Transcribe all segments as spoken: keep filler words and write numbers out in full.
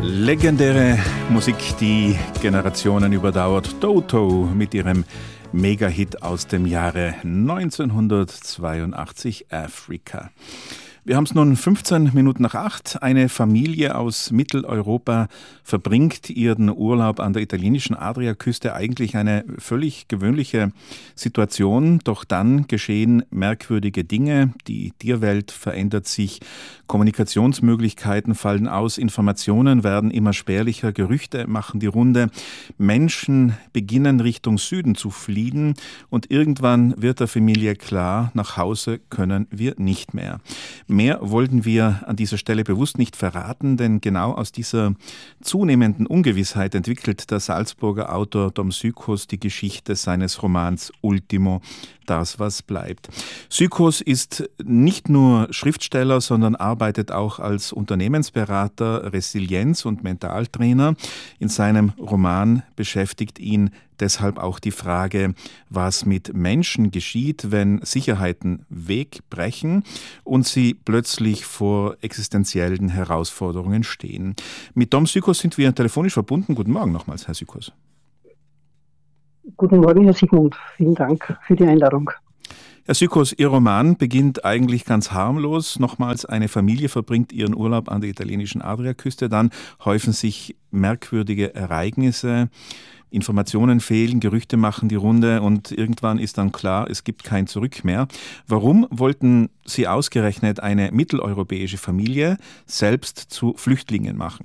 Legendäre Musik, die Generationen überdauert. Toto mit ihrem Mega-Hit aus dem Jahre neunzehnhundertzweiundachtzig, Africa. Wir haben es nun fünfzehn Minuten nach acht. Eine Familie aus Mitteleuropa verbringt ihren Urlaub an der italienischen Adriaküste. Eigentlich eine völlig gewöhnliche Situation. Doch dann geschehen merkwürdige Dinge. Die Tierwelt verändert sich. Kommunikationsmöglichkeiten fallen aus. Informationen werden immer spärlicher. Gerüchte machen die Runde. Menschen beginnen Richtung Süden zu fliehen. Und irgendwann wird der Familie klar, nach Hause können wir nicht mehr. Mehr wollten wir an dieser Stelle bewusst nicht verraten, denn genau aus dieser zunehmenden Ungewissheit entwickelt der Salzburger Autor Dom Sykos die Geschichte seines Romans Ultimo, das was bleibt. Sykos ist nicht nur Schriftsteller, sondern arbeitet auch als Unternehmensberater, Resilienz- und Mentaltrainer. In seinem Roman beschäftigt ihn deshalb auch die Frage, was mit Menschen geschieht, wenn Sicherheiten wegbrechen und sie plötzlich vor existenziellen Herausforderungen stehen. Mit Dom Sykos sind wir telefonisch verbunden. Guten Morgen nochmals, Herr Sykos. Guten Morgen, Herr Sigmund. Vielen Dank für die Einladung. Herr Sykos, Ihr Roman beginnt eigentlich ganz harmlos. Nochmals, eine Familie verbringt ihren Urlaub an der italienischen Adriaküste. Dann häufen sich merkwürdige Ereignisse. Informationen fehlen, Gerüchte machen die Runde und irgendwann ist dann klar, es gibt kein Zurück mehr. Warum wollten Sie ausgerechnet eine mitteleuropäische Familie selbst zu Flüchtlingen machen?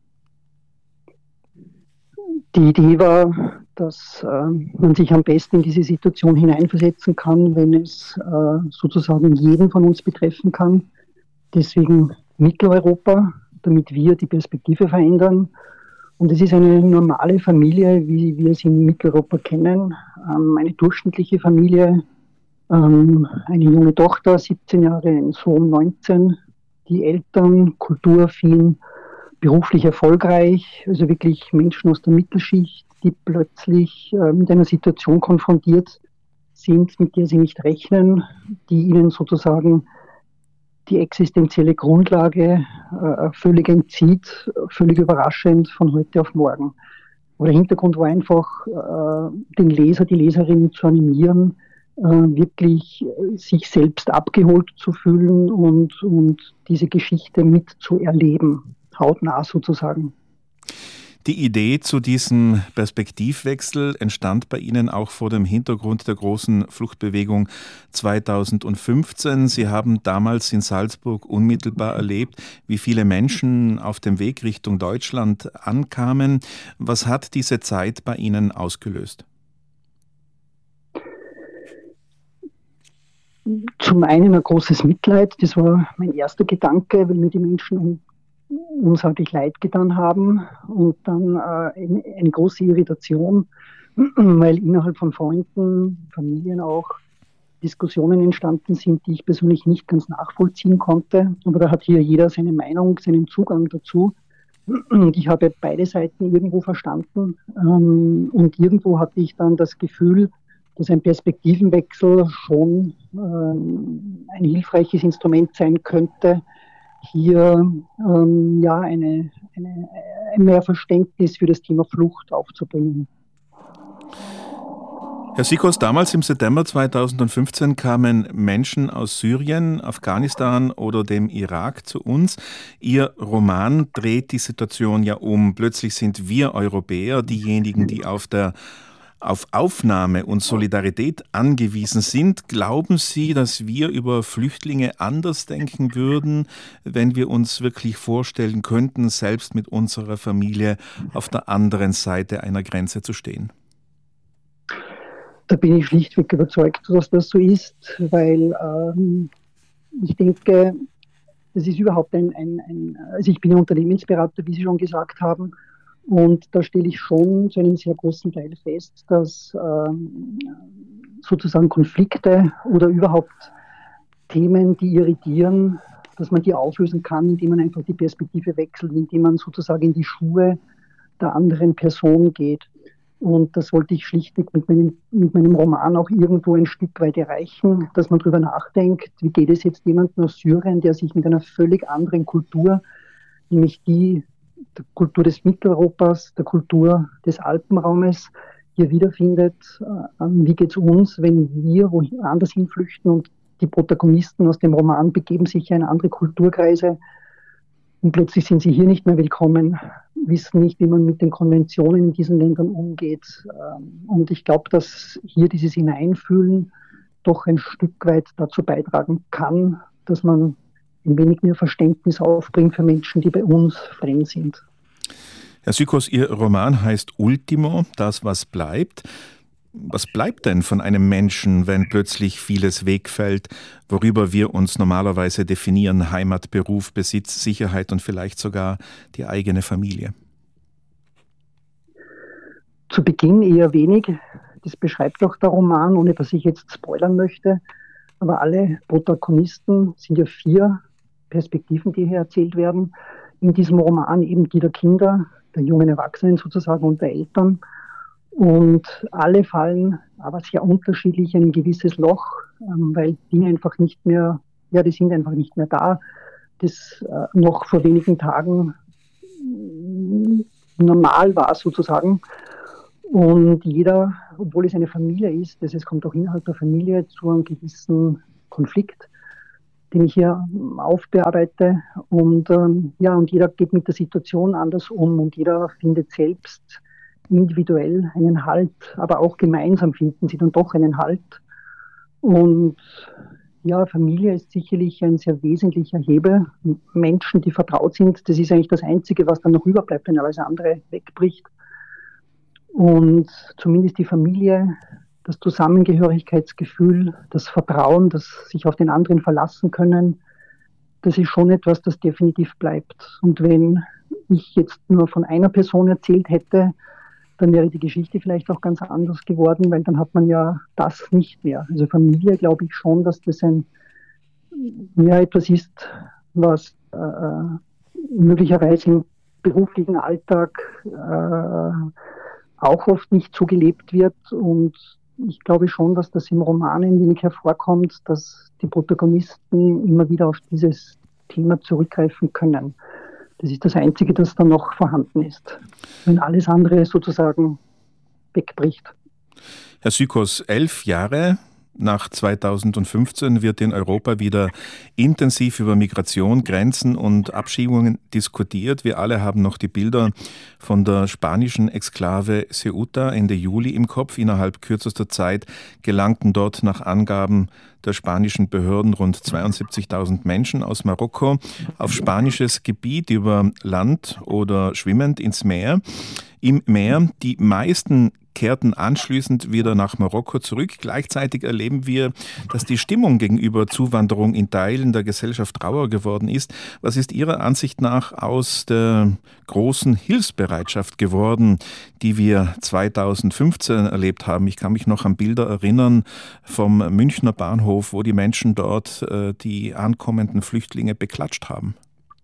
Die Idee war, dass äh, man sich am besten in diese Situation hineinversetzen kann, wenn es äh, sozusagen jeden von uns betreffen kann. Deswegen Mitteleuropa, damit wir die Perspektive verändern. Und es ist eine normale Familie, wie wir sie in Mitteleuropa kennen. Ähm, eine durchschnittliche Familie, ähm, eine junge Tochter, siebzehn Jahre, ein Sohn, neunzehn. Die Eltern, kulturaffin, beruflich erfolgreich, also wirklich Menschen aus der Mittelschicht, die plötzlich äh, mit einer Situation konfrontiert sind, mit der sie nicht rechnen, die ihnen sozusagen die existenzielle Grundlage äh, völlig entzieht, völlig überraschend von heute auf morgen. Aber der Hintergrund war einfach, äh, den Leser, die Leserin zu animieren, äh, wirklich sich selbst abgeholt zu fühlen und, und diese Geschichte mitzuerleben, hautnah sozusagen. Die Idee zu diesem Perspektivwechsel entstand bei Ihnen auch vor dem Hintergrund der großen Fluchtbewegung zweitausendfünfzehn. Sie haben damals in Salzburg unmittelbar erlebt, wie viele Menschen auf dem Weg Richtung Deutschland ankamen. Was hat diese Zeit bei Ihnen ausgelöst? Zum einen ein großes Mitleid, das war mein erster Gedanke, weil mir die Menschen um unsaglich leid getan haben, und dann äh, eine, eine große Irritation, weil innerhalb von Freunden, Familien auch Diskussionen entstanden sind, die ich persönlich nicht ganz nachvollziehen konnte. Aber da hat hier jeder seine Meinung, seinen Zugang dazu. Und ich habe beide Seiten irgendwo verstanden. Ähm, und irgendwo hatte ich dann das Gefühl, dass ein Perspektivenwechsel schon ähm, ein hilfreiches Instrument sein könnte, hier ähm, ja, eine, eine, ein mehr Verständnis für das Thema Flucht aufzubringen. Herr Sykos, damals im September zweitausendfünfzehn kamen Menschen aus Syrien, Afghanistan oder dem Irak zu uns. Ihr Roman dreht die Situation ja um. Plötzlich sind wir Europäer diejenigen, die auf der auf Aufnahme und Solidarität angewiesen sind. Glauben Sie, dass wir über Flüchtlinge anders denken würden, wenn wir uns wirklich vorstellen könnten, selbst mit unserer Familie auf der anderen Seite einer Grenze zu stehen? Da bin ich schlichtweg überzeugt, dass das so ist, weil ähm, ich denke, das ist überhaupt ein, ein, ein, also ich bin ja Unternehmensberater, wie Sie schon gesagt haben, und da stelle ich schon zu einem sehr großen Teil fest, dass ähm, sozusagen Konflikte oder überhaupt Themen, die irritieren, dass man die auflösen kann, indem man einfach die Perspektive wechselt, indem man sozusagen in die Schuhe der anderen Person geht. Und das wollte ich schlichtweg mit meinem, mit meinem Roman auch irgendwo ein Stück weit erreichen, dass man darüber nachdenkt, wie geht es jetzt jemandem aus Syrien, der sich mit einer völlig anderen Kultur, nämlich die der Kultur des Mitteleuropas, der Kultur des Alpenraumes hier wiederfindet. Wie geht es uns, wenn wir woanders hinflüchten und die Protagonisten aus dem Roman begeben sich in andere Kulturkreise und plötzlich sind sie hier nicht mehr willkommen, wissen nicht, wie man mit den Konventionen in diesen Ländern umgeht. Und ich glaube, dass hier dieses Hineinfühlen doch ein Stück weit dazu beitragen kann, dass man ein wenig mehr Verständnis aufbringt für Menschen, die bei uns fremd sind. Herr Sykos, Ihr Roman heißt Ultimo, das, was bleibt. Was bleibt denn von einem Menschen, wenn plötzlich vieles wegfällt, worüber wir uns normalerweise definieren? Heimat, Beruf, Besitz, Sicherheit und vielleicht sogar die eigene Familie? Zu Beginn eher wenig. Das beschreibt auch der Roman, ohne dass ich jetzt spoilern möchte. Aber alle Protagonisten sind ja vier Perspektiven, die hier erzählt werden. In diesem Roman eben die der Kinder, der jungen Erwachsenen sozusagen und der Eltern. Und alle fallen aber sehr unterschiedlich in ein gewisses Loch, weil Dinge einfach nicht mehr, ja, die sind einfach nicht mehr da. Das äh, noch vor wenigen Tagen normal war sozusagen. Und jeder, obwohl es eine Familie ist, das, es kommt auch innerhalb der Familie zu einem gewissen Konflikt, den ich hier aufbearbeite. Und ähm, ja, und jeder geht mit der Situation anders um und jeder findet selbst individuell einen Halt, aber auch gemeinsam finden sie dann doch einen Halt. Und ja, Familie ist sicherlich ein sehr wesentlicher Hebel. Menschen, die vertraut sind, das ist eigentlich das Einzige, was dann noch überbleibt, wenn alles andere wegbricht. Und zumindest die Familie, das Zusammengehörigkeitsgefühl, das Vertrauen, das sich auf den anderen verlassen können, das ist schon etwas, das definitiv bleibt. Und wenn ich jetzt nur von einer Person erzählt hätte, dann wäre die Geschichte vielleicht auch ganz anders geworden, weil dann hat man ja das nicht mehr. Also Familie, glaube ich schon, dass das ein, ja, etwas ist, was äh, möglicherweise im beruflichen Alltag äh, auch oft nicht so gelebt wird. Und ich glaube schon, dass das im Roman ein wenig hervorkommt, dass die Protagonisten immer wieder auf dieses Thema zurückgreifen können. Das ist das Einzige, das dann noch vorhanden ist, wenn alles andere sozusagen wegbricht. Herr Sykos, elf Jahre nach zweitausendfünfzehn wird in Europa wieder intensiv über Migration, Grenzen und Abschiebungen diskutiert. Wir alle haben noch die Bilder von der spanischen Exklave Ceuta Ende Juli im Kopf. Innerhalb kürzester Zeit gelangten dort nach Angaben der spanischen Behörden rund zweiundsiebzigtausend Menschen aus Marokko auf spanisches Gebiet über Land oder schwimmend ins Meer. Im Meer die meisten kehrten anschließend wieder nach Marokko zurück. Gleichzeitig erleben wir, dass die Stimmung gegenüber Zuwanderung in Teilen der Gesellschaft rauer geworden ist. Was ist Ihrer Ansicht nach aus der großen Hilfsbereitschaft geworden, die wir zweitausendfünfzehn erlebt haben? Ich kann mich noch an Bilder erinnern vom Münchner Bahnhof, wo die Menschen dort äh, die ankommenden Flüchtlinge beklatscht haben.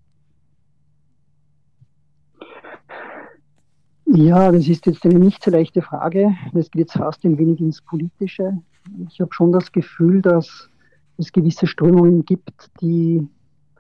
Ja, das ist jetzt eine nicht so leichte Frage. Das geht jetzt fast ein wenig ins Politische. Ich habe schon das Gefühl, dass es gewisse Strömungen gibt, die,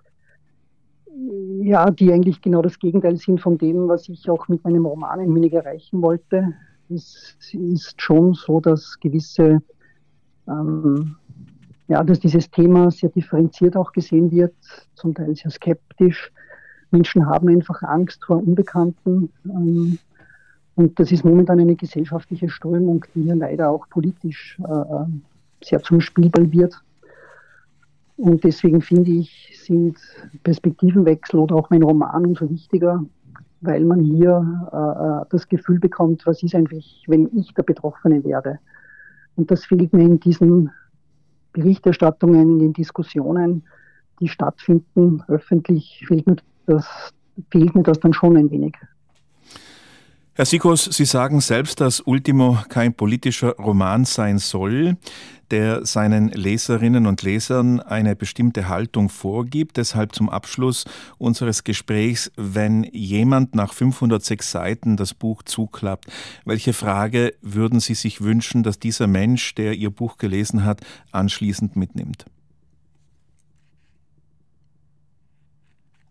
ja, die eigentlich genau das Gegenteil sind von dem, was ich auch mit meinem Roman ein wenig erreichen wollte. Es ist schon so, dass gewisse, ähm, ja, dass dieses Thema sehr differenziert auch gesehen wird, zum Teil sehr skeptisch. Menschen haben einfach Angst vor Unbekannten. Ähm, Und das ist momentan eine gesellschaftliche Strömung, die hier leider auch politisch äh, sehr zum Spielball wird. Und deswegen finde ich, sind Perspektivenwechsel oder auch mein Roman umso wichtiger, weil man hier äh, das Gefühl bekommt, was ist eigentlich, wenn ich der Betroffene werde. Und das fehlt mir in diesen Berichterstattungen, in den Diskussionen, die stattfinden, öffentlich, fehlt mir das, fehlt mir das dann schon ein wenig. Herr Sykos, Sie sagen selbst, dass Ultimo kein politischer Roman sein soll, der seinen Leserinnen und Lesern eine bestimmte Haltung vorgibt. Deshalb zum Abschluss unseres Gesprächs, wenn jemand nach fünfhundertsechs Seiten das Buch zuklappt, welche Frage würden Sie sich wünschen, dass dieser Mensch, der Ihr Buch gelesen hat, anschließend mitnimmt?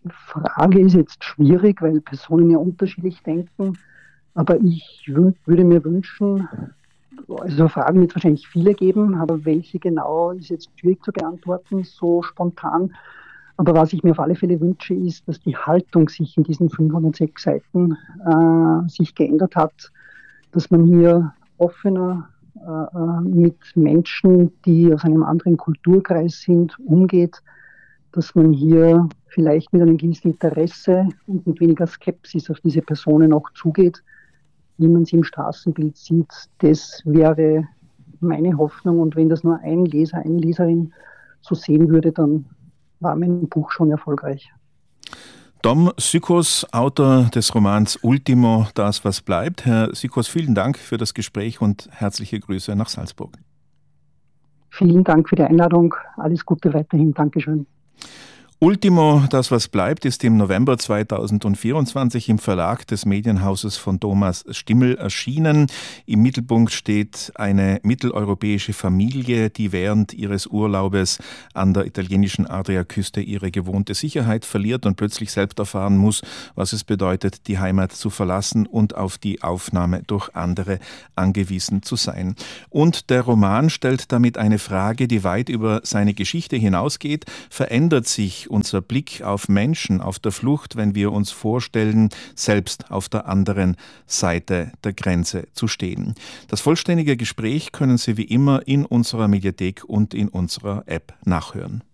Frage ist jetzt schwierig, weil Personen ja unterschiedlich denken, aber ich wün- würde mir wünschen, also Fragen wird es wahrscheinlich viele geben, aber welche genau ist jetzt schwierig zu beantworten, so spontan. Aber was ich mir auf alle Fälle wünsche, ist, dass die Haltung sich in diesen fünfhundertsechs Seiten äh, sich geändert hat, dass man hier offener äh, mit Menschen, die aus einem anderen Kulturkreis sind, umgeht, dass man hier vielleicht mit einem gewissen Interesse und mit weniger Skepsis auf diese Personen auch zugeht, wie man sie im Straßenbild sieht. Das wäre meine Hoffnung. Und wenn das nur ein Leser, eine Leserin so sehen würde, dann war mein Buch schon erfolgreich. Dom Sykos, Autor des Romans Ultimo, das was bleibt. Herr Sykos, vielen Dank für das Gespräch und herzliche Grüße nach Salzburg. Vielen Dank für die Einladung. Alles Gute weiterhin. Dankeschön. Ultimo, das was bleibt, ist im November zweitausendvierundzwanzig im Verlag des Medienhauses von Thomas Stimmel erschienen. Im Mittelpunkt steht eine mitteleuropäische Familie, die während ihres Urlaubes an der italienischen Adriaküste ihre gewohnte Sicherheit verliert und plötzlich selbst erfahren muss, was es bedeutet, die Heimat zu verlassen und auf die Aufnahme durch andere angewiesen zu sein. Und der Roman stellt damit eine Frage, die weit über seine Geschichte hinausgeht. Verändert sich unser Blick auf Menschen auf der Flucht, wenn wir uns vorstellen, selbst auf der anderen Seite der Grenze zu stehen? Das vollständige Gespräch können Sie wie immer in unserer Mediathek und in unserer App nachhören.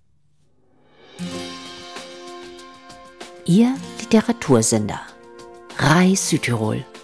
Ihr Literatursender R A I Südtirol.